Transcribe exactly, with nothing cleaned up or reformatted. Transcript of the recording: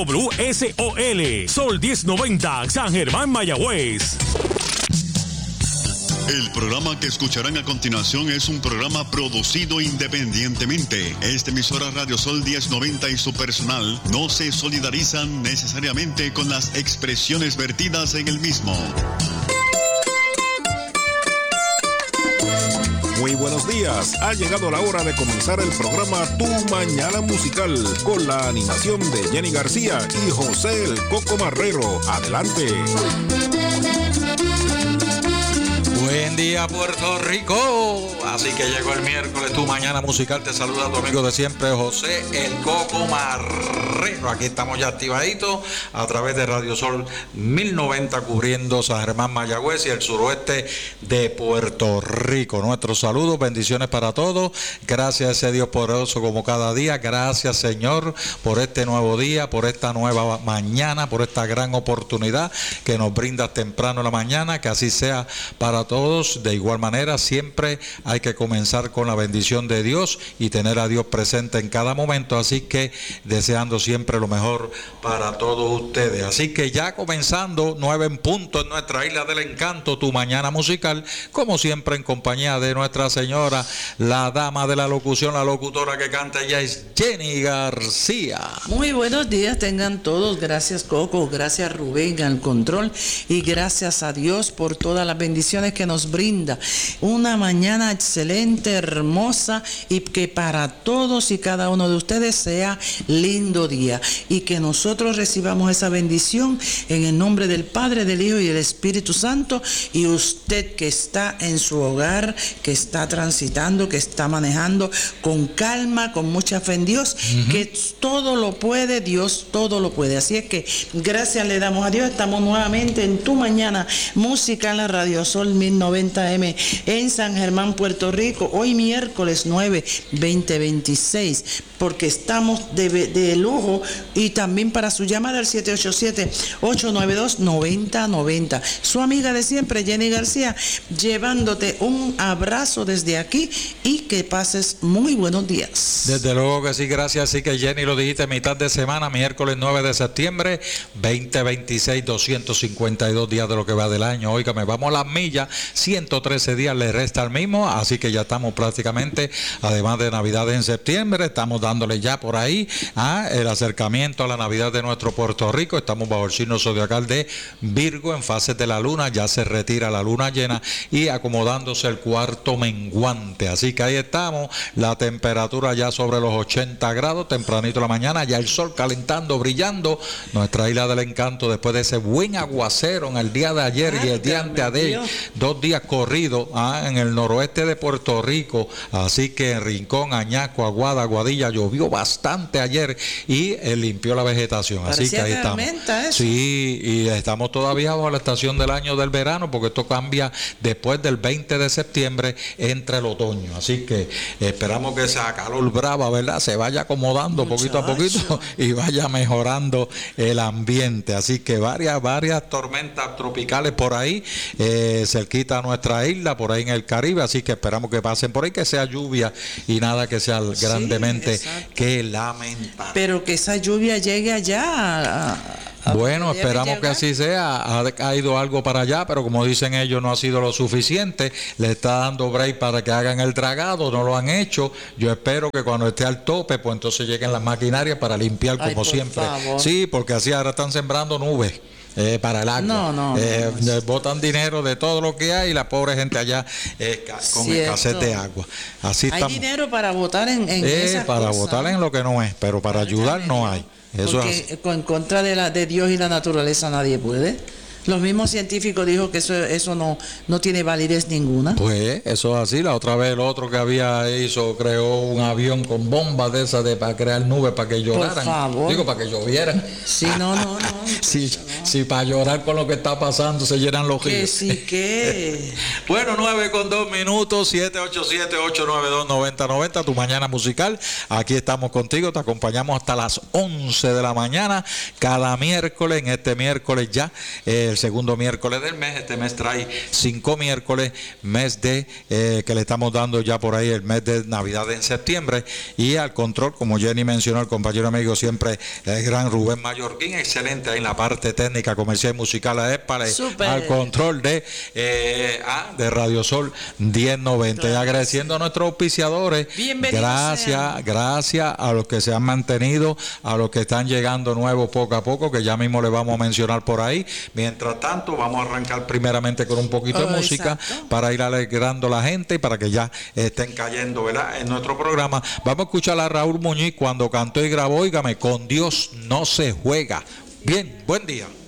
W S O L, Sol diez noventa, San Germán, Mayagüez. El programa que escucharán a continuación es un programa producido independientemente. Esta emisora Radio Sol diez noventa y su personal no se solidarizan necesariamente con las expresiones vertidas en el mismo. Muy buenos días, ha llegado la hora de comenzar el programa Tu Mañana Musical con la animación de Jenny García y José el Coco Marrero. Adelante. Buen día, Puerto Rico. Así que llegó el miércoles, Tu Mañana Musical. Te saluda tu amigo de siempre, José el Coco Marrero. Aquí estamos ya activaditos a través de Radio Sol mil noventa, cubriendo San Germán, Mayagüez y el suroeste de Puerto Rico. Nuestros saludos, bendiciones para todos. Gracias a ese Dios poderoso como cada día. Gracias, Señor, por este nuevo día, por esta nueva mañana, por esta gran oportunidad que nos brindas temprano en la mañana. Que así sea para todos. De igual manera, siempre hay que comenzar con la bendición de Dios y tener a Dios presente en cada momento, así que deseando siempre lo mejor para todos ustedes. Así que ya comenzando, nueve en punto en nuestra Isla del Encanto, Tu Mañana Musical, como siempre en compañía de nuestra señora, la dama de la locución, la locutora que canta ya es Jenny García. Muy buenos días tengan todos, gracias Coco, gracias Rubén al control y gracias a Dios por todas las bendiciones que nos brinda. Una mañana excelente, hermosa y que para todos y cada uno de ustedes sea lindo día y que nosotros recibamos esa bendición en el nombre del Padre, del Hijo y del Espíritu Santo. Y usted que está en su hogar, que está transitando, que está manejando con calma, con mucha fe en Dios, uh-huh. que todo lo puede, Dios todo lo puede. Así es que gracias le damos a Dios. Estamos nuevamente en Tu Mañana Musical, la Radio Sol mil noventa eme en San Germán, Puerto Rico, hoy miércoles nueve, veinte veintiséis, porque estamos de, de lujo y también para su llamada al siete ocho siete, ocho nueve dos, nueve cero nueve cero. Su amiga de siempre, Jenny García, llevándote un abrazo desde aquí y que pases muy buenos días. Desde luego que sí, gracias. Así que Jenny, lo dijiste, mitad de semana, miércoles nueve de septiembre, veinte veintiséis, doscientos cincuenta y dos días de lo que va del año. Óigame, vamos a las millas, ciento trece días le resta al mismo, así que ya estamos prácticamente, además de Navidad en septiembre, estamos dándole ya por ahí a el acercamiento a la Navidad de nuestro Puerto Rico. Estamos bajo el signo zodiacal de Virgo, en fases de la luna, ya se retira la luna llena y acomodándose el cuarto menguante, así que ahí estamos, la temperatura ya sobre los ochenta grados, tempranito en la mañana, ya el sol calentando, brillando, nuestra Isla del Encanto después de ese buen aguacero en el día de ayer Ay, y el día anteayer, dos días corridos ah, en el noroeste de Puerto Rico, así que en Rincón, Añasco, Aguada, Aguadilla llovió bastante ayer y eh, limpió la vegetación. Parecía así que ahí estamos. Eso. Sí, y estamos todavía bajo la estación del año del verano, porque esto cambia después del veinte de septiembre, entre el otoño. Así que esperamos que esa calor brava, ¿verdad?, se vaya acomodando Muchacho. poquito a poquito y vaya mejorando el ambiente. Así que varias, varias tormentas tropicales por ahí, eh, cerquita a nuestra isla, por ahí en el Caribe, así que esperamos que pasen por ahí, que sea lluvia y nada que sea sí, grandemente exacto. que lamentar. Pero que esa lluvia llegue allá a, a Bueno, esperamos que así sea. Ha caído algo para allá, pero como dicen ellos, no ha sido lo suficiente. Le está dando break para que hagan el dragado, no lo han hecho. Yo espero que cuando esté al tope, pues entonces lleguen las maquinarias para limpiar como Ay, siempre. Favor. Sí, porque así ahora están sembrando nubes. Eh, para el agua, no, no, eh, no. botan dinero de todo lo que hay y la pobre gente allá eh, con Cierto. escasez de agua. Así hay estamos. dinero para votar en, en eh, esas para cosas. votar en lo que no es, pero para ayudar no hay. Eso Porque es así. En contra de, la, de Dios y la naturaleza nadie puede. Los mismos científicos dijo que eso, eso no, no tiene validez ninguna. Pues eso es así. La otra vez el otro que había hizo, creó un avión con bombas de esas de para crear nubes para que lloraran. Por favor. Digo, para que llovieran. Sí, no, no, no. Si sí, sí, para llorar con lo que está pasando se llenan los ríos. Que sí, que. Bueno, nueve con dos minutos, siete ocho siete, ocho nueve dos, nueve cero nueve cero, tu mañana musical. Aquí estamos contigo, te acompañamos hasta las once de la mañana, cada miércoles, en este miércoles ya. Eh, el segundo miércoles del mes. Este mes trae cinco miércoles, mes de eh, que le estamos dando ya por ahí el mes de Navidad en septiembre. Y al control, como Jenny mencionó, el compañero amigo siempre, el gran Rubén Mallorquín, excelente ahí en la parte técnica, comercial y musical, a Épale, al control de, eh, ah, de Radio Sol diez noventa. Claro, y agradeciendo sí. a nuestros auspiciadores. Bienvenidos gracias, sean. gracias a los que se han mantenido, a los que están llegando nuevos poco a poco, que ya mismo les vamos a mencionar por ahí. Mientras tanto, vamos a arrancar primeramente con un poquito oh, de música exacto. para ir alegrando a la gente y para que ya estén cayendo, ¿verdad?, en nuestro programa. Vamos a escuchar a Raúl Muñiz cuando cantó y grabó, óigame, con Dios no se juega. Bien, buen día.